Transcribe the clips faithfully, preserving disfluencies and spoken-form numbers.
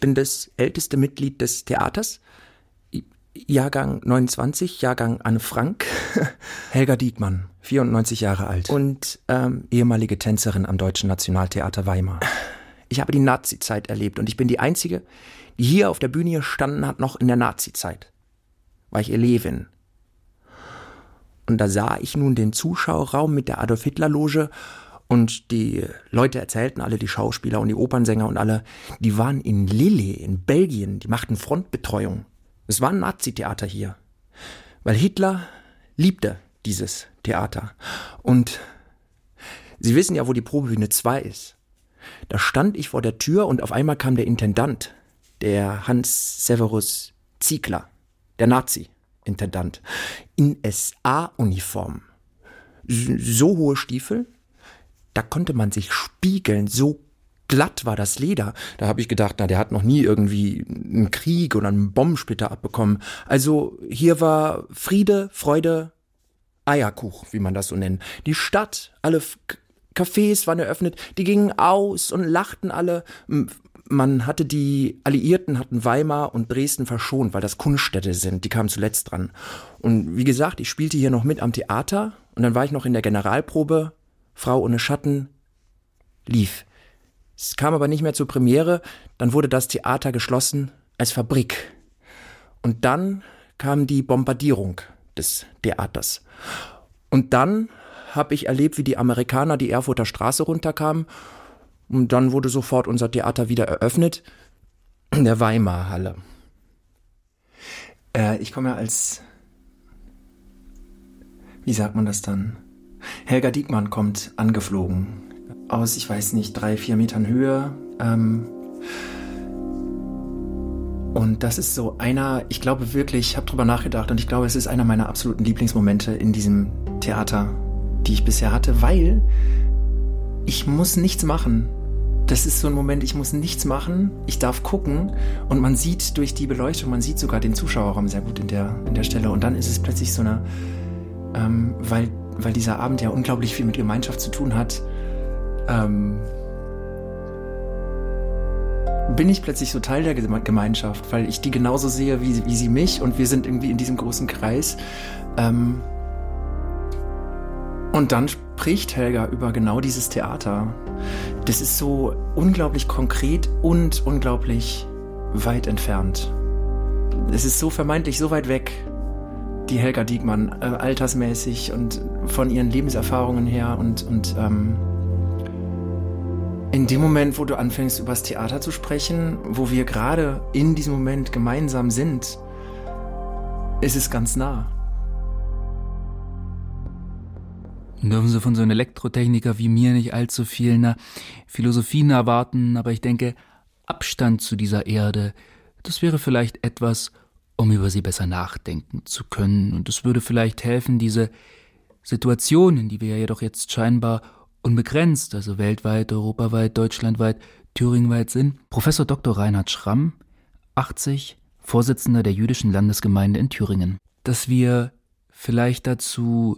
bin das älteste Mitglied des Theaters. Jahrgang neunundzwanzig, Jahrgang Anne Frank. Helga Diekmann, vierundneunzig Jahre alt. Und ähm, ehemalige Tänzerin am Deutschen Nationaltheater Weimar. Ich habe die Nazi-Zeit erlebt und ich bin die Einzige, die hier auf der Bühne gestanden hat, noch in der Nazi-Zeit. War ich Elevin. Und da sah ich nun den Zuschauerraum mit der Adolf-Hitler-Loge und die Leute erzählten alle, die Schauspieler und die Opernsänger und alle, die waren in Lille, in Belgien, die machten Frontbetreuung. Es war ein Nazi-Theater hier, weil Hitler liebte dieses Theater. Und Sie wissen ja, wo die Probebühne zwei ist. Da stand ich vor der Tür und auf einmal kam der Intendant, der Hans Severus Ziegler, der Nazi-Intendant, in S A-Uniform. So hohe Stiefel, da konnte man sich spiegeln, so glatt war das Leder. Da habe ich gedacht, na, der hat noch nie irgendwie einen Krieg oder einen Bombensplitter abbekommen. Also hier war Friede, Freude, Eierkuchen, wie man das so nennt. Die Stadt, alle Cafés waren eröffnet, die gingen aus und lachten alle. Man hatte die Alliierten, hatten Weimar und Dresden verschont, weil das Kunststädte sind, die kamen zuletzt dran. Und wie gesagt, ich spielte hier noch mit am Theater und dann war ich noch in der Generalprobe, Frau ohne Schatten, lief. Es kam aber nicht mehr zur Premiere, dann wurde das Theater geschlossen als Fabrik. Und dann kam die Bombardierung des Theaters. Und dann habe ich erlebt, wie die Amerikaner die Erfurter Straße runterkamen. Und dann wurde sofort unser Theater wieder eröffnet in der Weimar-Halle. Äh, ich komme ja als, wie sagt man das dann? Helga Diekmann kommt angeflogen. Aus, ich weiß nicht, drei, vier Metern Höhe. Ähm, und das ist so einer, ich glaube wirklich, ich habe drüber nachgedacht und ich glaube, es ist einer meiner absoluten Lieblingsmomente in diesem Theater, die ich bisher hatte, weil ich muss nichts machen. Das ist so ein Moment, ich muss nichts machen, ich darf gucken und man sieht durch die Beleuchtung, man sieht sogar den Zuschauerraum sehr gut in der, in der Stelle und dann ist es plötzlich so eine, ähm, weil, weil dieser Abend ja unglaublich viel mit Gemeinschaft zu tun hat, ähm, bin ich plötzlich so Teil der Gemeinschaft, weil ich die genauso sehe wie, wie sie mich und wir sind irgendwie in diesem großen Kreis. Ähm, und dann spricht Helga über genau dieses Theater. Das ist so unglaublich konkret und unglaublich weit entfernt. Es ist so vermeintlich so weit weg, die Helga Diekmann, äh, altersmäßig und von ihren Lebenserfahrungen her und, und ähm, in dem Moment, wo du anfängst, über das Theater zu sprechen, wo wir gerade in diesem Moment gemeinsam sind, ist es ganz nah. Dürfen Sie von so einem Elektrotechniker wie mir nicht allzu viel na, Philosophien erwarten, aber ich denke, Abstand zu dieser Erde, das wäre vielleicht etwas, um über sie besser nachdenken zu können. Und es würde vielleicht helfen, diese Situationen, die wir ja jedoch jetzt scheinbar unbegrenzt, also weltweit, europaweit, deutschlandweit, thüringenweit sind. Professor Doktor Reinhard Schramm, achtzig, Vorsitzender der jüdischen Landesgemeinde in Thüringen. Dass wir vielleicht dazu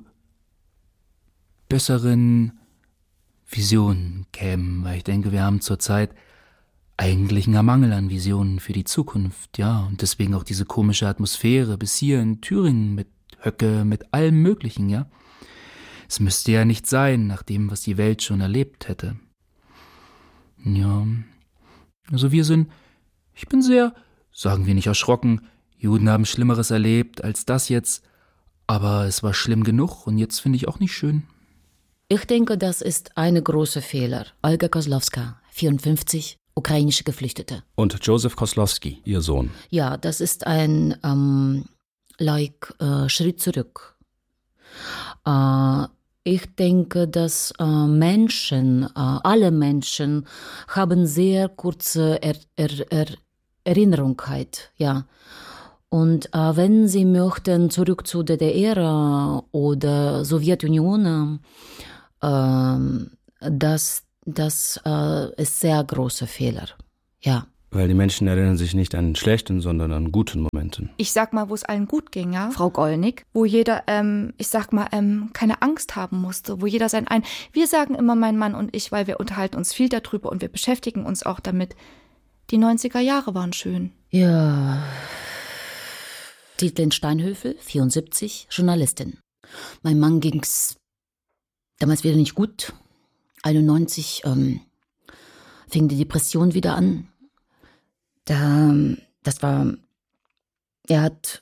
besseren Visionen kämen, weil ich denke, wir haben zurzeit eigentlich einen Mangel an Visionen für die Zukunft, ja, und deswegen auch diese komische Atmosphäre bis hier in Thüringen mit Höcke, mit allem Möglichen, ja. Es müsste ja nicht sein, nach dem, was die Welt schon erlebt hätte. Ja, also wir sind, ich bin sehr, sagen wir nicht erschrocken, Juden haben Schlimmeres erlebt als das jetzt, aber es war schlimm genug und jetzt finde ich auch nicht schön. Ich denke, das ist ein großer Fehler. Olga Kozlowska, vierundfünfzig, ukrainische Geflüchtete. Und Josef Koslowski, ihr Sohn. Ja, das ist ein ähm, like, äh, Schritt zurück. Äh, ich denke, dass äh, Menschen, äh, alle Menschen, haben sehr kurze er, er, er, Erinnerungkeit, ja. Und äh, wenn sie möchten zurück zu der D D R oder Sowjetunion, äh, das, das äh, ist sehr großer Fehler, ja. Weil die Menschen erinnern sich nicht an schlechten, sondern an guten Momenten. Ich sag mal, wo es allen gut ging, ja. Frau Gollnick. Wo jeder, ähm, ich sag mal, ähm, keine Angst haben musste, wo jeder sein ein. Wir sagen immer, mein Mann und ich, weil wir unterhalten uns viel darüber und wir beschäftigen uns auch damit. Die neunziger Jahre waren schön. Ja. Dietlin Steinhöfel, vierundsiebzig, Journalistin. Mein Mann ging's damals wieder nicht gut. einundneunzig ähm, fing die Depression wieder an. Da, das war, er hat,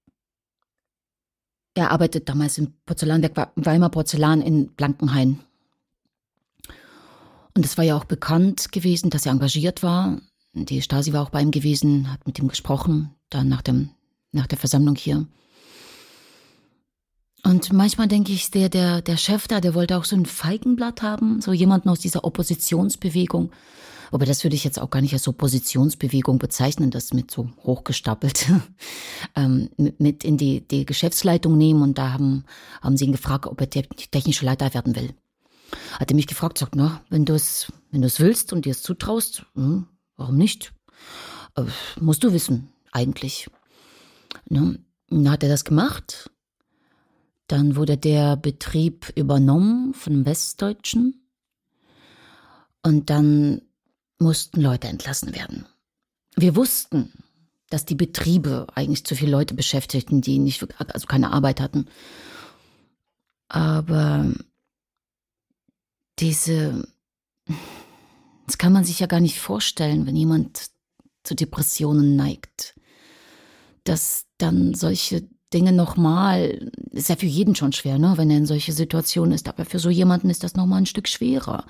er arbeitet damals im Porzellanwerk Weimar Porzellan in Blankenhain. Und es war ja auch bekannt gewesen, dass er engagiert war. Die Stasi war auch bei ihm gewesen, hat mit ihm gesprochen, dann nach dem, nach der Versammlung hier. Und manchmal denke ich, der, der, der Chef da, der wollte auch so ein Feigenblatt haben, so jemanden aus dieser Oppositionsbewegung. Aber das würde ich jetzt auch gar nicht als Oppositionsbewegung bezeichnen, das mit so hochgestapelt ähm, mit, mit in die, die Geschäftsleitung nehmen. Und da haben, haben sie ihn gefragt, ob er der technische Leiter werden will. Hat er mich gefragt, sagt, na, wenn du es, wenn du es willst und dir es zutraust, hm, warum nicht? Äh, musst du wissen, eigentlich. Ne? Dann hat er das gemacht. Dann wurde der Betrieb übernommen von einem Westdeutschen. Und dann mussten Leute entlassen werden. Wir wussten, dass die Betriebe eigentlich zu viele Leute beschäftigten, die nicht, also keine Arbeit hatten. Aber diese, das kann man sich ja gar nicht vorstellen, wenn jemand zu Depressionen neigt, dass dann solche Dinge nochmal, ist ja für jeden schon schwer, ne, wenn er in solche Situationen ist, aber für so jemanden ist das nochmal ein Stück schwerer.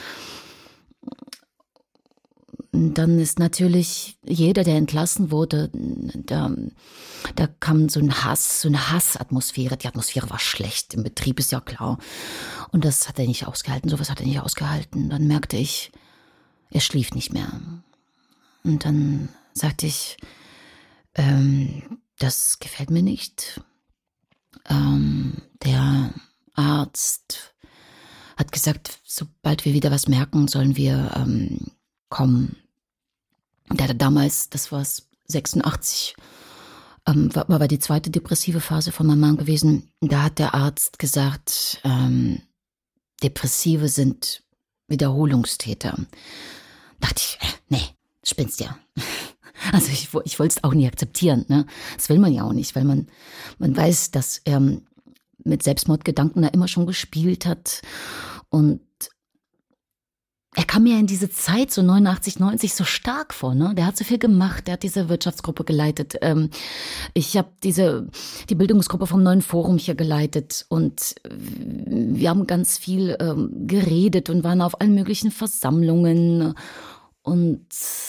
Und dann ist natürlich jeder, der entlassen wurde, da, da kam so ein Hass, so eine Hassatmosphäre. Die Atmosphäre war schlecht, im Betrieb ist ja klar. Und das hat er nicht ausgehalten, sowas hat er nicht ausgehalten. Dann merkte ich, er schlief nicht mehr. Und dann sagte ich, ähm, das gefällt mir nicht. Ähm, der Arzt hat gesagt, sobald wir wieder was merken, sollen wir ähm, kommen. Der hatte damals, das war sechsundachtzig, ähm, war, war die zweite depressive Phase von meinem Mann gewesen. Da hat der Arzt gesagt, ähm, Depressive sind Wiederholungstäter. Dachte ich, äh, nee, spinnst ja. Also ich, ich wollte es auch nie akzeptieren, ne? Das will man ja auch nicht, weil man, man weiß, dass er mit Selbstmordgedanken da immer schon gespielt hat. Und er kam mir in diese Zeit, so neunundachtzig, neunzig, so stark vor, ne? Der hat so viel gemacht, der hat diese Wirtschaftsgruppe geleitet. Ähm, ich habe diese, die Bildungsgruppe vom Neuen Forum hier geleitet und wir haben ganz viel ähm, geredet und waren auf allen möglichen Versammlungen und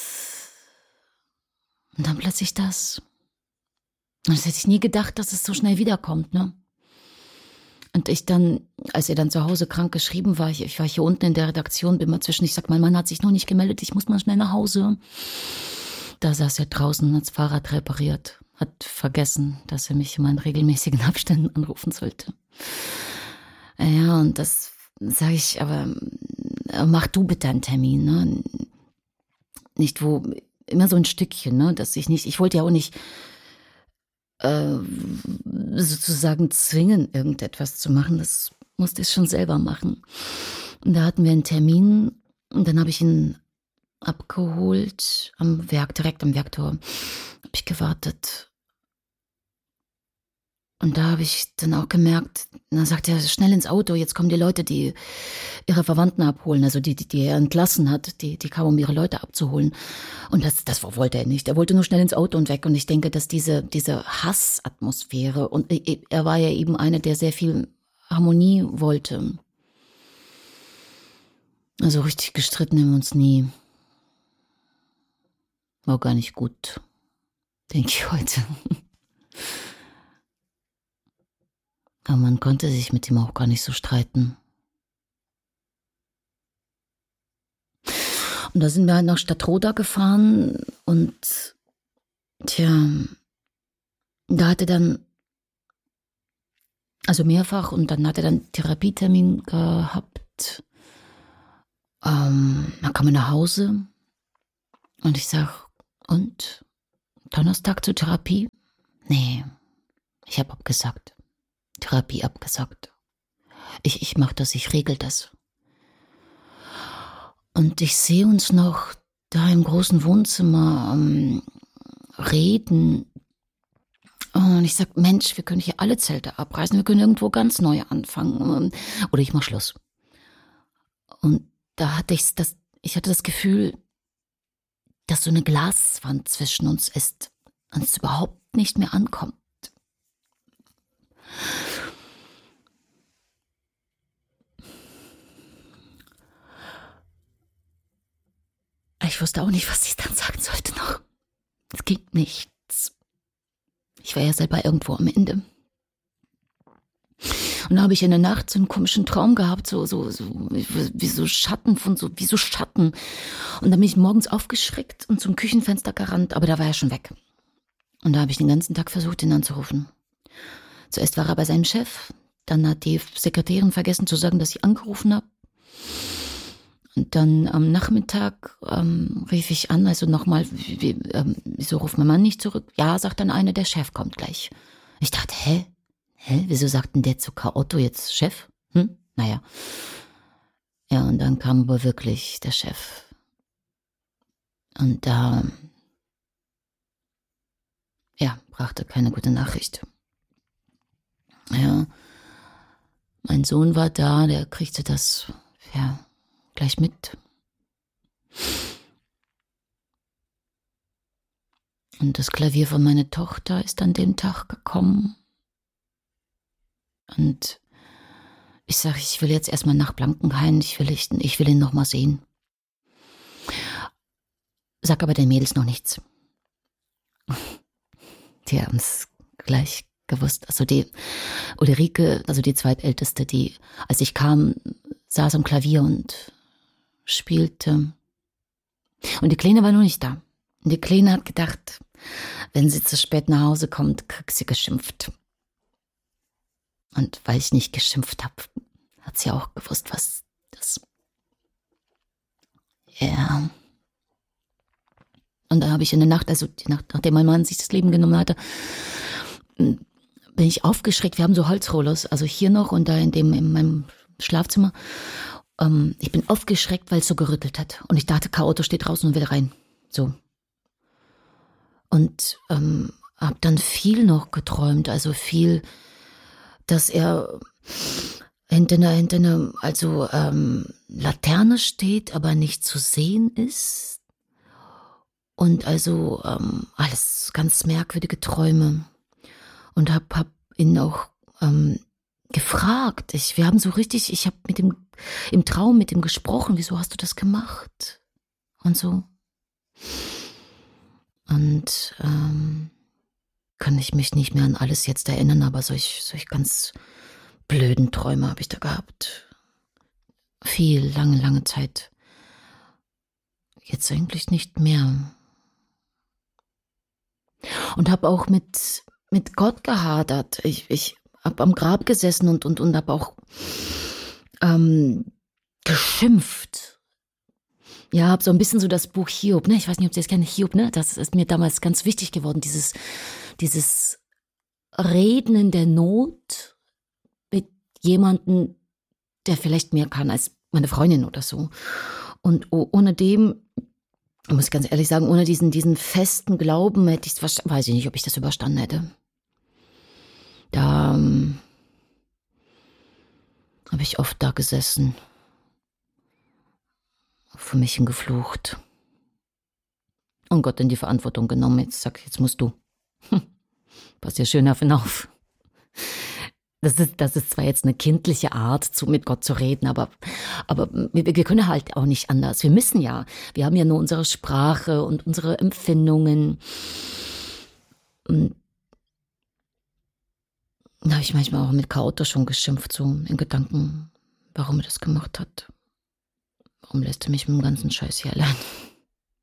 Und dann plötzlich das. Und das hätte ich nie gedacht, dass es so schnell wiederkommt, ne? Und ich dann, als er dann zu Hause krank geschrieben war, ich, ich war hier unten in der Redaktion, bin mal zwischen, ich sag, mein Mann hat sich noch nicht gemeldet, ich muss mal schnell nach Hause. Da saß er draußen, hat das Fahrrad repariert, hat vergessen, dass er mich immer in regelmäßigen Abständen anrufen sollte. Ja, und das sage ich, aber mach du bitte einen Termin, ne? Nicht wo... Immer so ein Stückchen, ne, dass ich nicht, ich wollte ja auch nicht äh, sozusagen zwingen, irgendetwas zu machen. Das musste ich schon selber machen. Und da hatten wir einen Termin und dann habe ich ihn abgeholt am Werk, direkt am Werktor. Habe ich gewartet. Und da habe ich dann auch gemerkt, dann sagt er, schnell ins Auto, jetzt kommen die Leute, die ihre Verwandten abholen, also die, die, die er entlassen hat, die, die kamen, um ihre Leute abzuholen. Und das, das wollte er nicht. Er wollte nur schnell ins Auto und weg. Und ich denke, dass diese, diese Hassatmosphäre, und er war ja eben einer, der sehr viel Harmonie wollte. Also richtig gestritten haben wir uns nie. War gar nicht gut, denke ich heute. Aber man konnte sich mit ihm auch gar nicht so streiten. Und da sind wir halt nach Stadtroda gefahren und tja, da hat er dann, also mehrfach, und dann hat er dann Therapietermin gehabt. Ähm, dann kam er nach Hause und ich sag, und? Donnerstag zur Therapie? Nee, ich habe abgesagt. Therapie abgesagt. Ich, ich mach das, ich regel das. Und ich sehe uns noch da im großen Wohnzimmer ähm, reden. Und ich sag, Mensch, wir können hier alle Zelte abreißen, wir können irgendwo ganz neu anfangen. Oder ich mach Schluss. Und da hatte ich das, ich hatte das Gefühl, dass so eine Glaswand zwischen uns ist und es überhaupt nicht mehr ankommt. Ich wusste auch nicht, was ich dann sagen sollte noch. Es ging nichts. Ich war ja selber irgendwo am Ende. Und da habe ich in der Nacht so einen komischen Traum gehabt, so, so, so, wie so Schatten von so, wie so Schatten. Und dann bin ich morgens aufgeschreckt und zum Küchenfenster gerannt, aber da war er schon weg. Und da habe ich den ganzen Tag versucht, ihn anzurufen. Zuerst war er bei seinem Chef, dann hat die Sekretärin vergessen zu sagen, dass ich angerufen habe. Und dann am Nachmittag ähm, rief ich an, also nochmal, wie, ähm, wieso ruft mein Mann nicht zurück? Ja, sagt dann einer, der Chef kommt gleich. Ich dachte, hä? Hä? Wieso sagt denn der zu K. Otto jetzt Chef? Hm? Naja. Ja, und dann kam aber wirklich der Chef. Und da, ja, brachte keine gute Nachricht. Ja, mein Sohn war da, der kriegte das, ja, gleich mit. Und das Klavier von meiner Tochter ist an dem Tag gekommen. Und ich sage, ich will jetzt erstmal nach Blankenhain, ich will, ich, ich will ihn noch mal sehen. Sag aber den Mädels noch nichts. Die haben es gleich gewusst. Also die Ulrike, also die zweitälteste, die, als ich kam, saß am Klavier und spielte. Und die Kleine war noch nicht da. Und die Kleine hat gedacht, wenn sie zu spät nach Hause kommt, kriegt sie geschimpft. Und weil ich nicht geschimpft habe, hat sie auch gewusst, was das... Ja. Und da habe ich in der Nacht, also die Nacht, nachdem mein Mann sich das Leben genommen hatte, bin ich aufgeschreckt. Wir haben so Holzrollers, also hier noch und da in dem in meinem Schlafzimmer. Ähm, ich bin aufgeschreckt, weil es so gerüttelt hat. Und ich dachte, K. Otto steht draußen und will rein. So. Und ähm, habe dann viel noch geträumt, also viel, dass er hinter einer, hinter einer also, ähm, Laterne steht, aber nicht zu sehen ist. Und also ähm, alles ganz merkwürdige Träume. Und hab, hab ihn auch ähm, gefragt. Ich, wir haben so richtig, ich habe mit dem im Traum mit ihm gesprochen. Wieso hast du das gemacht? Und so. Und ähm, kann ich mich nicht mehr an alles jetzt erinnern, aber solch, solch ganz blöden Träume habe ich da gehabt. Viel, lange, lange Zeit. Jetzt eigentlich nicht mehr. Und habe auch mit, mit Gott gehadert. Ich, ich habe am Grab gesessen und, und, und habe auch ähm, geschimpft. Ja, habe so ein bisschen so das Buch Hiob, ne? Ich weiß nicht, ob Sie das kennen, Hiob, ne? Das ist mir damals ganz wichtig geworden, dieses, dieses Reden in der Not mit jemandem, der vielleicht mehr kann als meine Freundin oder so. Und ohne dem, muss ich ganz ehrlich sagen, ohne diesen, diesen festen Glauben hätte ich es, weiß ich nicht, ob ich das überstanden hätte. Da ähm, habe ich oft da gesessen, für mich hingeflucht und Gott in die Verantwortung genommen. Jetzt sag ich, jetzt musst du. Hm, pass dir schön auf ihn auf. Das ist, das ist zwar jetzt eine kindliche Art, zu, mit Gott zu reden, aber, aber wir, wir können halt auch nicht anders. Wir müssen ja. Wir haben ja nur unsere Sprache und unsere Empfindungen. Und da habe ich manchmal auch mit K. Otto schon geschimpft, so in Gedanken, warum er das gemacht hat. Warum lässt er mich mit dem ganzen Scheiß hier allein?